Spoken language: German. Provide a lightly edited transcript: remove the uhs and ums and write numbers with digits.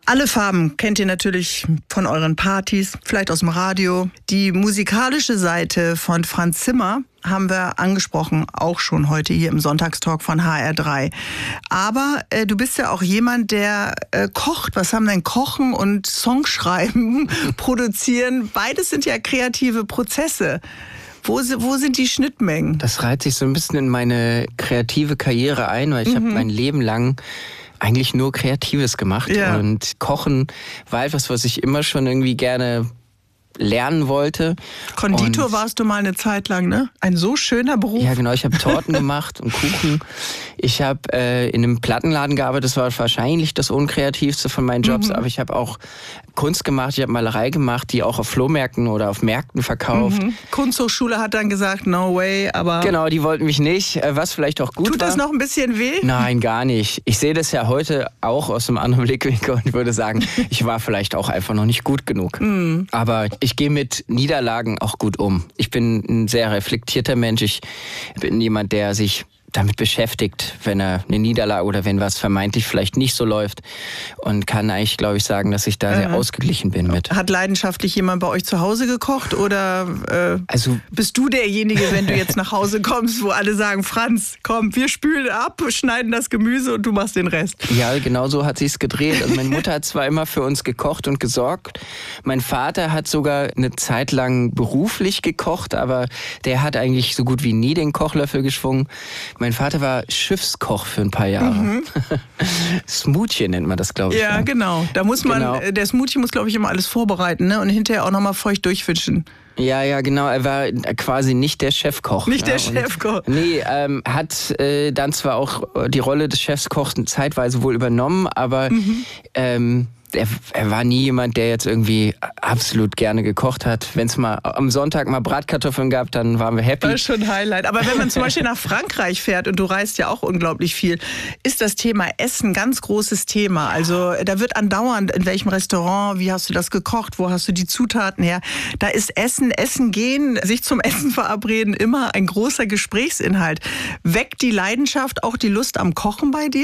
Alle Farben kennt ihr natürlich von euren Partys, vielleicht aus dem Radio. Die musikalische Seite von Franz Zimmer haben wir angesprochen, auch schon heute hier im Sonntagstalk von HR3. Aber du bist ja auch jemand, der kocht. Was haben denn Kochen und Songschreiben, Produzieren? Beides sind ja kreative Prozesse. Wo sind die Schnittmengen? Das reiht sich so ein bisschen in meine kreative Karriere ein, weil ich habe mein Leben lang eigentlich nur Kreatives gemacht. Ja. Und Kochen war etwas, was ich immer schon irgendwie gerne lernen wollte. Konditor warst du mal eine Zeit lang, ne? Ein so schöner Beruf. Ja, genau. Ich habe Torten gemacht und Kuchen. Ich habe in einem Plattenladen gearbeitet. Das war wahrscheinlich das Unkreativste von meinen Jobs. Aber ich habe auch Kunst gemacht. Ich habe Malerei gemacht, die auch auf Flohmärkten oder auf Märkten verkauft. Kunsthochschule hat dann gesagt, no way, aber... Genau, die wollten mich nicht, was vielleicht auch gut war. Tut das noch ein bisschen weh? Nein, gar nicht. Ich sehe das ja heute auch aus einem anderen Blickwinkel und würde sagen, ich war vielleicht auch einfach noch nicht gut genug. Aber ich gehe mit Niederlagen auch gut um. Ich bin ein sehr reflektierter Mensch. Ich bin jemand, der sich damit beschäftigt, wenn er eine Niederlage oder wenn was vermeintlich vielleicht nicht so läuft, und kann eigentlich, glaube ich, sagen, dass ich da sehr ausgeglichen bin mit. Hat leidenschaftlich jemand bei euch zu Hause gekocht oder also bist du derjenige, wenn du jetzt nach Hause kommst, wo alle sagen, Franz, komm, wir spülen ab, schneiden das Gemüse und du machst den Rest? Ja, genau so hat sich's gedreht. Also meine Mutter hat zwar immer für uns gekocht und gesorgt. Mein Vater hat sogar eine Zeit lang beruflich gekocht, aber der hat eigentlich so gut wie nie den Kochlöffel geschwungen. Mein Vater war Schiffskoch für ein paar Jahre. Smoothie nennt man das, glaube ich. Ja, genau. Da muss man, der Smoothie muss, glaube ich, immer alles vorbereiten, ne? Und hinterher auch nochmal feucht durchwischen. Ja, genau. Er war quasi nicht der Chefkoch. Nicht der Chefkoch. Nee, hat dann zwar auch die Rolle des Chefkochs zeitweise wohl übernommen, aber er war nie jemand, der jetzt irgendwie absolut gerne gekocht hat. Wenn es mal am Sonntag mal Bratkartoffeln gab, dann waren wir happy. Das ist schon ein Highlight. Aber wenn man zum Beispiel nach Frankreich fährt, und du reist ja auch unglaublich viel, ist das Thema Essen ein ganz großes Thema. Also da wird andauernd, in welchem Restaurant, wie hast du das gekocht, wo hast du die Zutaten her? Da ist Essen gehen, sich zum Essen verabreden, immer ein großer Gesprächsinhalt. Weckt die Leidenschaft auch die Lust am Kochen bei dir?